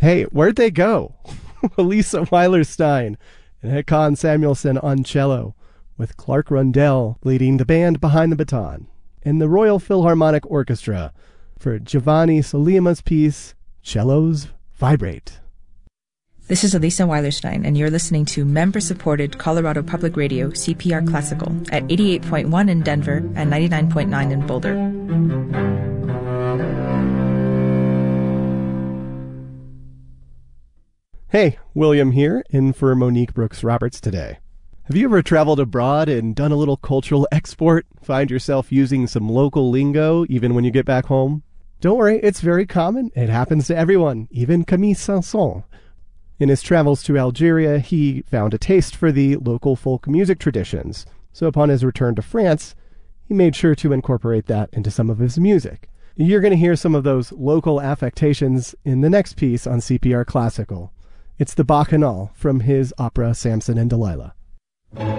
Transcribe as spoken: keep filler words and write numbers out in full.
Hey, where'd they go? Lisa Weilerstein and Hakan Samuelson on cello, with Clark Rundell leading the band behind the baton, and the Royal Philharmonic Orchestra for Giovanni Solima's piece, Cellos Vibrate. This is Elisa Weilerstein, and you're listening to member-supported Colorado Public Radio, C P R Classical, at eighty-eight point one in Denver and ninety-nine point nine in Boulder. Hey, William here, in for Monique Brooks-Roberts today. Have you ever traveled abroad and done a little cultural export? Find yourself using some local lingo even when you get back home? Don't worry, it's very common. It happens to everyone, even Camille Saint-Saëns. In his travels to Algeria, he found a taste for the local folk music traditions. So upon his return to France, he made sure to incorporate that into some of his music. You're going to hear some of those local affectations in the next piece on C P R Classical. It's the Bacchanal from his opera Samson and Delilah.